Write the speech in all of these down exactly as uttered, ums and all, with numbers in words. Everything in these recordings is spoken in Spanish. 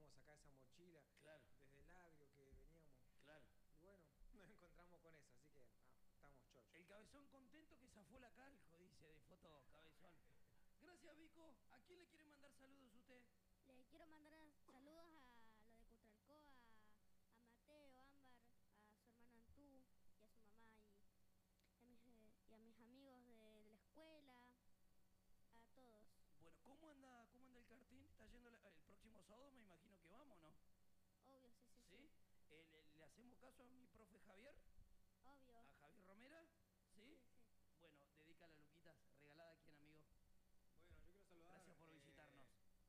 podíamos sacar esa mochila. Claro. Desde el agrio que veníamos. Claro. Y bueno, nos encontramos con eso, así que ah, estamos chochos. El cabezón contento que zafó la caljo, dice, de foto cabezón. Gracias, Vico. ¿A quién le quiere mandar saludos usted? Le quiero mandar saludos a los de Cutralcó, a, a Mateo, Ámbar, a su hermano Antú y a su mamá y, y, a, mis, y a mis amigos de, de la escuela, a todos. Bueno, ¿cómo anda, cómo anda el karting? ¿Está yendo la, el próximo sábado? Me imagino que vamos, ¿no? Obvio, sí, sí, sí. ¿Sí? Eh, le, ¿Le hacemos caso a mi profe Javier? Obvio. ¿A Javier Romera? ¿Sí? Sí, sí. Bueno, dedica las luquitas. ¿Regalada a quién, amigo? Bueno, yo quiero saludar... Gracias por eh, visitarnos.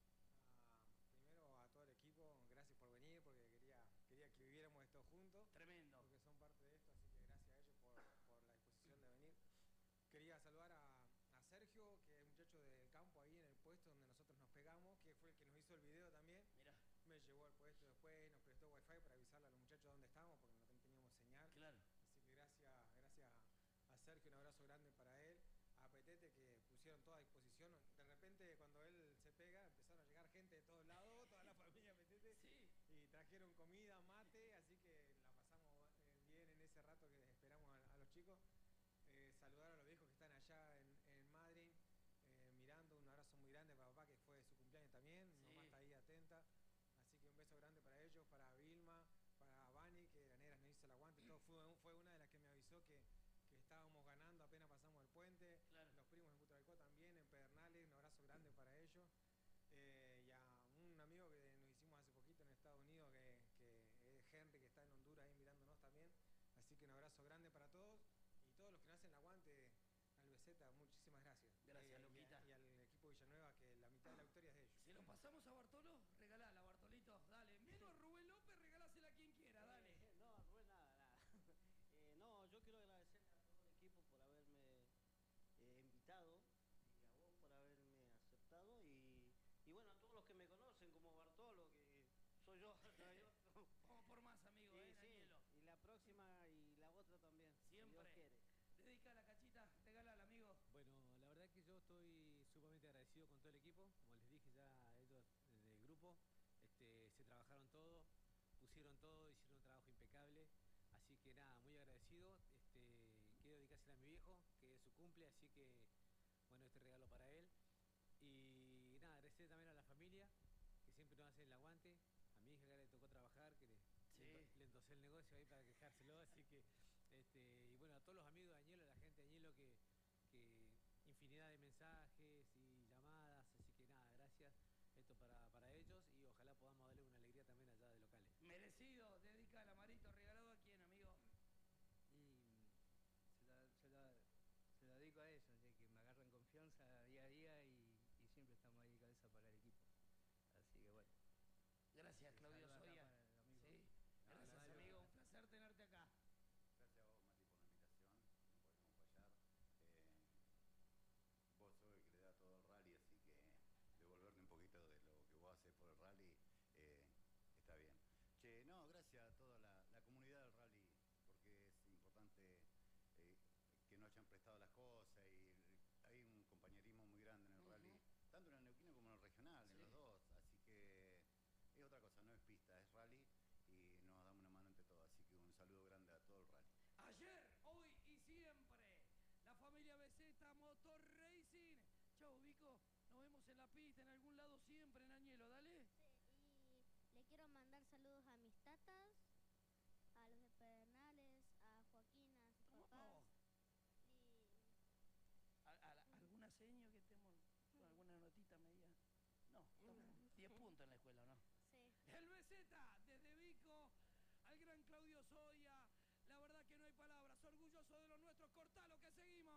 A, primero a todo el equipo, gracias por venir, porque quería, quería que viviéramos esto juntos. Tremendo. Porque son parte de esto, así que gracias a ellos por, por la disposición de venir. Quería saludar a, a Sergio, que es un muchacho del campo ahí en el puesto donde nosotros nos pegamos, que fue el que nos hizo el video también. Mirá. Me llevó al puesto después, nos prestó wifi para avisarle a los muchachos dónde estábamos, porque no teníamos señal. Claro. Así que gracias, gracias a Sergio, un abrazo grande para él. A Petete, que pusieron toda a disposición. De repente, cuando él se pega, empezaron a llegar gente de todos lados, toda la familia Petete. Sí. Y trajeron comida, mate, así que la pasamos bien en ese rato que esperamos a, a los chicos. Eh, saludar a los viejos que están allá en, en Madrid, eh, mirando. Un abrazo muy grande para papá, que fue su cumpleaños también. Sí. Mi mamá está ahí atenta. Así que un beso grande para ellos, para Vilma, para Vani, que la negra nos hizo el aguante. Todo fue, fue una de las que me avisó que, que estábamos ganando apenas pasamos el puente. Claro. Los primos en Cutralcó también, en Pedernales. Un abrazo grande para ellos. Eh, y a un amigo que nos hicimos hace poquito en Estados Unidos, que, que es Henry, que está en Honduras ahí mirándonos también. Así que un abrazo grande para todos. Y todos los que nos hacen el aguante, al B Z, muchísimas gracias. Gracias, eh, Luquita. Y, a, y al equipo Villanueva, que la mitad de la victoria es de ellos. Si lo pasamos a Bartolo, regalala, Bartolito, dale. Menos Rubén López, regalásela a quien quiera, dale. Eh, no, Rubén, nada, nada. Eh, no, yo quiero agradecerle a todo el equipo por haberme eh, invitado y a vos por haberme aceptado y, y bueno, a todos los que me conocen como Bartolo, que soy yo. Vamos por más, amigo, sí, eh, sí. Danielo. Y la próxima y la otra también, Siempre. si Dios quiere. Dedica la cachita, regálala, amigo. Bueno, la verdad que yo estoy sumamente agradecido con todo el equipo. Como les dije ya a ellos del grupo, este, se trabajaron todo, pusieron todo, hicieron un trabajo impecable. Así que nada, muy agradecido. Este, quiero dedicársela a mi viejo, que es su cumple, así que bueno, este regalo para él. Y nada, agradecer también a la familia, que siempre nos hacen el aguante. A mi hija que le tocó trabajar, que le, sí. le, le endosé el negocio ahí para quejárselo, así que este, y bueno, a todos los amigos de Añelo, a la gente de Añelo, que, que infinidad de mensajes y llamadas, así que nada, gracias. Esto para, para ellos y ojalá podamos darle una alegría también allá de locales. Merecido, dedica al Amarito, regalado a quién, amigo. Y se la, se la, se la dedico a ellos, ya que me agarran confianza día a día y, y siempre estamos ahí cabeza para el equipo. Así que bueno. Gracias, Claudio Soria. Sí. No, Gracias, gracias, amigo. gracias. Un placer tenerte acá. Gracias a vos, Mati, por la invitación. No podemos fallar. Eh, vos sos el que le da todo el rally, así que devolverte un poquito de lo que vos haces por el rally eh, está bien. Che, no, gracias a toda la, la comunidad del rally, porque es importante eh, que nos hayan prestado las cosas y hay un compañerismo muy grande en el Uh-huh. rally, tanto en el neuquino como en el regional, Sí. en los dos, así que es otra cosa, no es pista, es rally y nos damos una mano entre todos, así que un saludo grande a todo el rally. Ayer, hoy y siempre, la familia B Z Motor Racing. Chau, Vico. Nos vemos en la pista, en algún lado siempre, en Añelo, dale. Sí, y le quiero mandar saludos a mis tatas, a los de Pedernales, a Joaquín, a sus Vamos. papás. Y ¿A, a- ¿Alguna seño que estemos con alguna notita media? No, estamos diez puntos en la escuela, ¿no? sí. El B Z, desde Vico al gran Claudio Soya. La verdad que no hay palabras. Orgulloso de los nuestros. Cortalo, que seguimos.